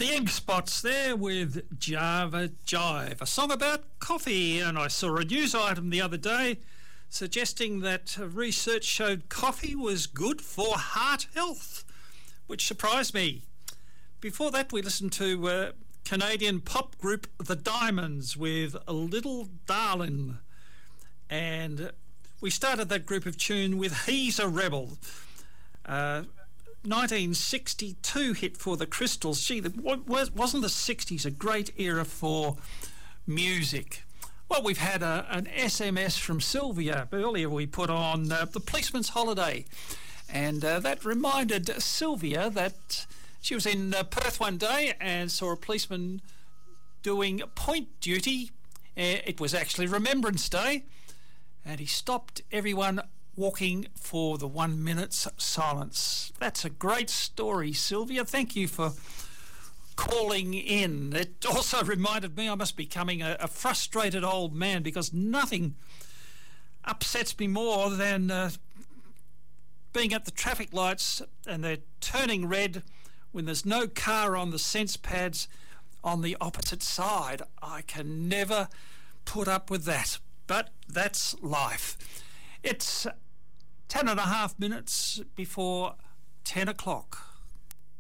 The Ink Spots there with Java Jive, a song about coffee. And I saw a news item the other day suggesting that research showed coffee was good for heart health, which surprised me. Before that, we listened to Canadian pop group The Diamonds with A Little Darlin'. And we started that group of tune with He's a Rebel. 1962 hit for the Crystals. Gee, wasn't the 60s a great era for music? Well, we've had an SMS from Sylvia. Earlier we put on The Policeman's Holiday, and that reminded Sylvia that she was in Perth one day and saw a policeman doing point duty. It was actually Remembrance Day, and he stopped everyone walking for the 1 minute's silence. That's a great story, Sylvia. Thank you for calling in. It also reminded me I must be becoming a frustrated old man, because nothing upsets me more than being at the traffic lights and they're turning red when there's no car on the sense pads on the opposite side. I can never put up with that, but that's life. It's 10 and a half minutes before 10 o'clock.